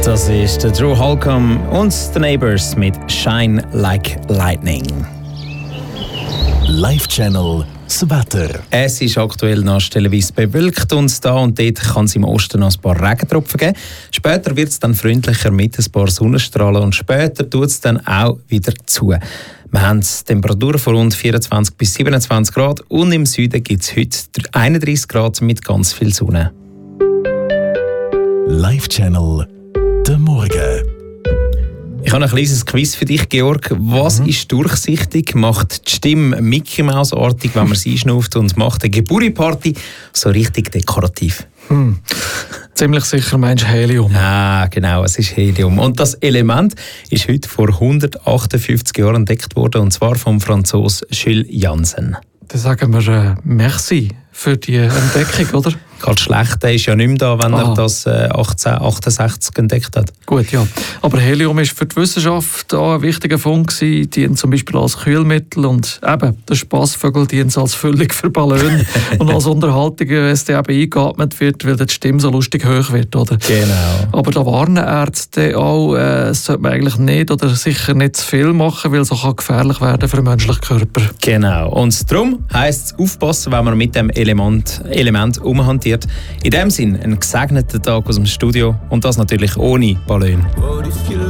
Das ist der Drew Holcomb und The Neighbours mit Shine Like Lightning. Live-Channel das Wetter. Es ist aktuell noch stellenweise bewölkt und da und dort kann es im Osten noch ein paar Regentropfen geben. Später wird es dann freundlicher mit ein paar Sonnenstrahlen und später tut es dann auch wieder zu. Wir haben Temperaturen von rund 24 bis 27 Grad und im Süden gibt es heute 31 Grad mit ganz viel Sonne. Live-Channel der Morgen. Ich habe ein kleines Quiz für dich, Georg. Was ist durchsichtig, macht die Stimme Mickey Mouse-artig, wenn man sie einschnauft und macht eine Geburtstagsparty so richtig dekorativ? Ziemlich sicher meinst du Helium. Ah, genau, es ist Helium. Und das Element ist heute vor 158 Jahren entdeckt worden, und zwar vom Franzosen Jules Janssen. Dann sagen wir merci für die Entdeckung, oder? Ganz schlecht, der ist ja nicht mehr da, wenn er das 1868 entdeckt hat. Gut, ja. Aber Helium ist für die Wissenschaft auch ein wichtiger Fund gewesen. Dient zum Beispiel als Kühlmittel und eben der Spassvögel dient als Füllung für Ballone und als Unterhaltung, wenn es dann eben eingeatmet wird, weil die Stimme so lustig hoch wird, oder? Genau. Aber da warnen Ärzte auch, es sollte man eigentlich nicht oder sicher nicht zu viel machen, weil es auch gefährlich werden für den menschlichen Körper. Genau. Und darum heisst es aufpassen, wenn man mit dem Element umhantiert. In dem Sinn, einen gesegneten Tag aus dem Studio und das natürlich ohne Ballon.